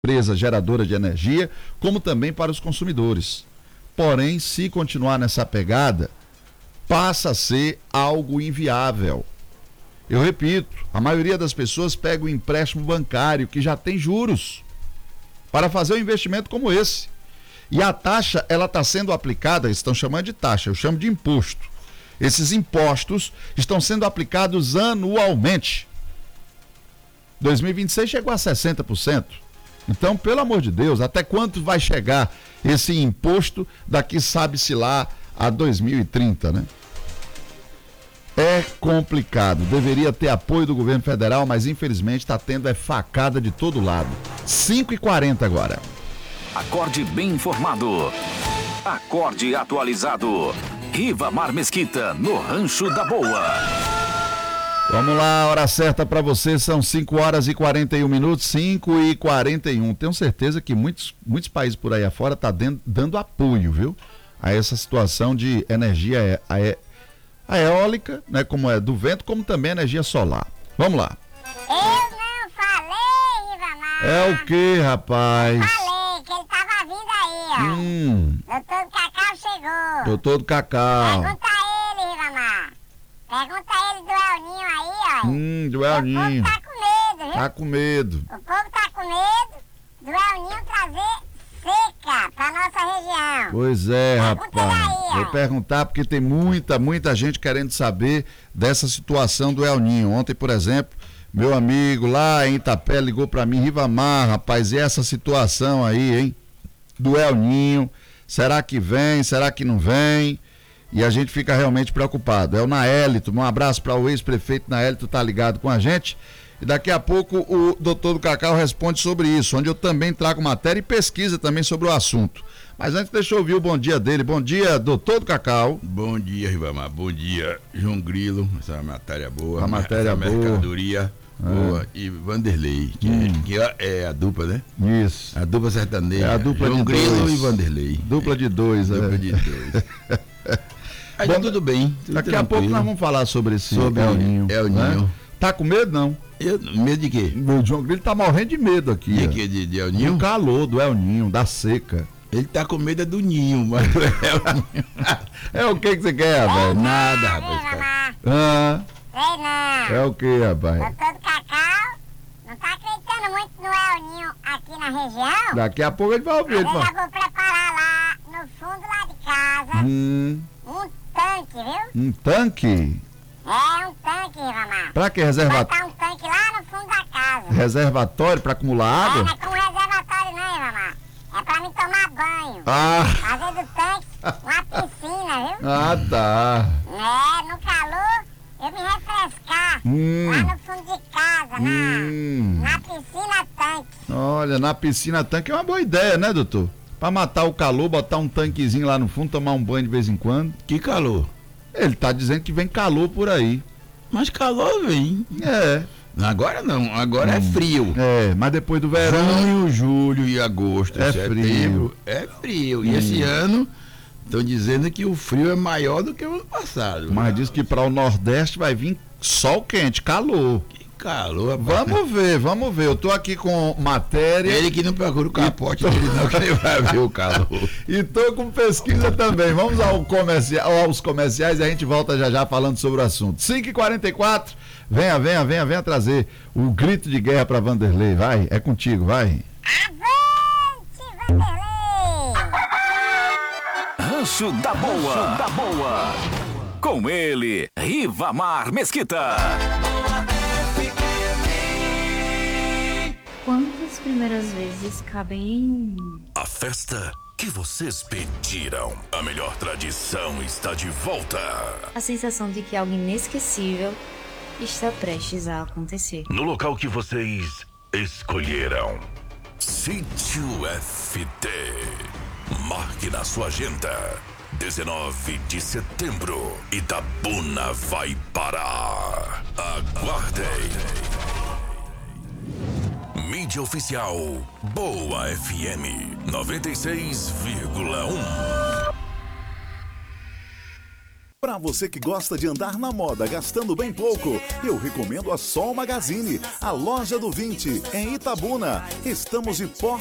empresa geradora de energia, como também para os consumidores. Porém, se continuar nessa pegada, passa a ser algo inviável. Eu repito, a maioria das pessoas pega o empréstimo bancário, que já tem juros, para fazer um investimento como esse. E a taxa, ela está sendo aplicada, eles estão chamando de taxa, eu chamo de imposto. Esses impostos estão sendo aplicados anualmente. 2026 chegou a 60%. Então, pelo amor de Deus, até quanto vai chegar esse imposto daqui, sabe-se lá, a 2030, né? É complicado, deveria ter apoio do governo federal, mas infelizmente está tendo facada de todo lado. 5h40 agora. Acorde bem informado. Acorde atualizado. Rivamar Mesquita, no Rancho da Boa. Vamos lá, hora certa para você, são 5h41, 5h41. Tenho certeza que muitos países por aí afora estão dando apoio, viu? A essa situação de energia a eólica, né, como é do vento, como também energia solar. Vamos lá. Eu não falei, Rivamar. É o que, rapaz? Falei que ele tava vindo aí, ó. Doutor do Cacau chegou. Doutor do Cacau. Pergunta a ele, Rivamar. Pergunta a ele do El Ninho aí, ó. Do El Ninho. O povo tá com medo, viu? Tá com medo. O povo tá com medo do El Ninho trazer seca pra nossa região. Pois é, Pergunta rapaz. aí, ó. Vou perguntar porque tem muita gente querendo saber dessa situação do El Ninho. Ontem, por exemplo, meu amigo lá em Itapé ligou pra mim, Rivamar, rapaz, e essa situação aí, hein? Do El Ninho. Será que vem? Será que não vem? E a gente fica realmente preocupado. É o Naélito, um abraço para o ex-prefeito Naélito, tá ligado com a gente. E daqui a pouco o doutor do Cacau responde sobre isso, onde eu também trago matéria e pesquisa também sobre o assunto. Mas antes deixa eu ouvir o bom dia dele. Bom dia, doutor do Cacau. Bom dia, Rivamar. Bom dia, João Grilo. Essa matéria boa. A matéria boa. Mercadoria boa. E Vanderlei, que é a dupla, né? Isso. A dupla sertaneja. É a dupla João de Grilo dois. e Vanderlei. Dupla de dois, Dupla de dois. Aí tá tudo bem. Tudo daqui a pouco nós vamos falar sobre esse El Ninho. El Ninho. Né? Tá com medo, não? Medo de quê? O João Grilo tá morrendo de medo aqui. De quê? De El Ninho? Do calor, do El Ninho, da seca. Ele tá com medo do ninho, mas não é o ninho. É o que você quer, rapaz? Nada, rapaz. Rivamar. Ah, Sei não. é o que, rapaz? Doutor do Cacau não tá acreditando muito no El Ninho aqui na região. Daqui a pouco ele vai ouvir. Mas Ele eu fala. já vou preparar lá no fundo lá de casa um tanque, viu? Um tanque? É um tanque, Rivamar. Pra que reservatório? Botar um tanque lá no fundo da casa. Reservatório pra acumular Não água? é como reservatório não, Rivamar. É pra me tomar banho. Ah, Fazer do tanque uma piscina, viu? ah, tá. É, no calor eu me refrescar lá no fundo de casa, na piscina tanque. Olha, na piscina tanque é uma boa ideia, né, doutor? Pra matar o calor, botar um tanquezinho lá no fundo, tomar um banho de vez em quando. Que calor? Ele tá dizendo que vem calor por aí. Mas calor vem. É. Agora não, agora é frio. É, mas depois do verão. Junho, julho e agosto, É setembro, é frio. E esse ano estão dizendo que o frio é maior do que o ano passado. Mas diz que para o Nordeste vai vir sol quente, calor. Que calor, rapaz. Vamos ver. Eu tô aqui com matéria. Ele que não procura o capote dele não, que ele vai ver o calor. E tô com pesquisa também. Vamos aos comerciais e a gente volta já falando sobre o assunto. 5h44. Venha trazer o grito de guerra para Vanderlei. Vai, é contigo, vai. Avante, Vanderlei! Rancho da Boa. Com ele, Rivamar Mesquita. Quantas primeiras vezes cabem em... A festa que vocês pediram. A melhor tradição está de volta. A sensação de que algo inesquecível está prestes a acontecer. No local que vocês escolheram. Sítio FT. Marque na sua agenda. 19 de setembro. Itabuna vai parar. Aguardem. Mídia oficial Boa FM 96,1. Para você que gosta de andar na moda gastando bem pouco, eu recomendo a Sol Magazine, a loja do 20, em Itabuna. Estamos de porta